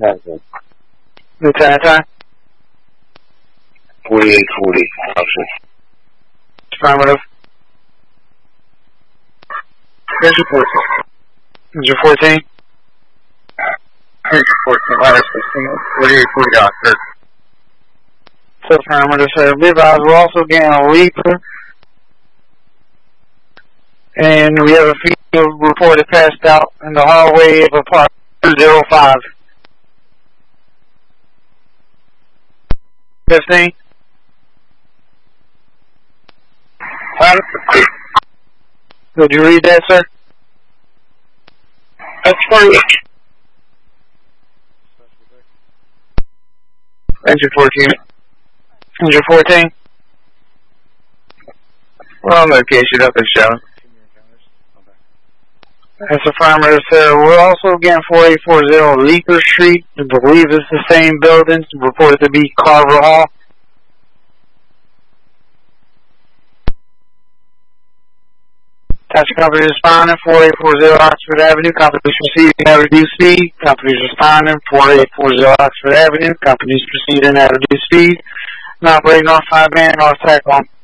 Lieutenant time? 4840, officer. Affirmative. Engine 14. Engine 14? Engine 14, ladder 16, 4840, officer. Affirmative, sir. Be advised, we're also getting a leaper. And we have a female reported passed out in the hallway of apartment 205. 15? Did you read that, sir? That's fine. Engine 14. Engine 14? Well, location up and shown. That's affirmative, sir. We're also getting 4840 Leaper Street. I believe it's the same building. Reported to be Carver Hall. Taxi company responding, 4840 Oxford Avenue. Company's proceeding at reduced speed. Company's responding, 4840 Oxford Avenue. Company's proceeding at reduced speed. And operating North 5 band, North Tech 1.